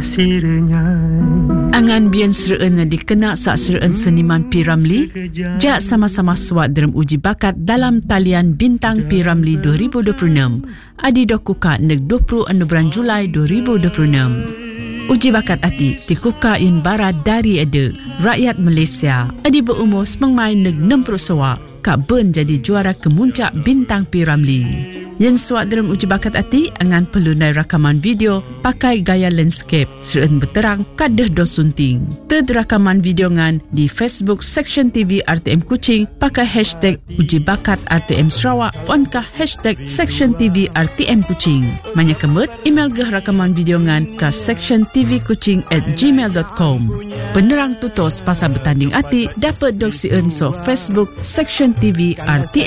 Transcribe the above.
Angan bian sereen dikena sak sereen seniman P. Ramlee, jak sama-sama suat dalam uji bakat dalam talian Bintang P. Ramlee 2026. Adi dokuka neg 20 bulan Julai 2026. Uji bakat ati dikuka in bara dari ada rakyat Malaysia. Adi berumur semangmai neg 60 sawak kak ben jadi juara kemuncak Bintang P. Ramlee. Yang suat dalam uji bakat ati angan perlu nai rakaman video pakai gaya landscape serun berterang kadah dos sunting. Ted rakaman video ngan di Facebook Section TV RTM Kuching pakai hashtag uji bakat RTM Sarawak ponkah hashtag Section TV RTM Kuching. Manya kemut email geh rakaman video ngan ke sectiontvkuching@gmail.com. Penerang tutos pasal bertanding ati dapat dok sieun so Facebook Section TV RTM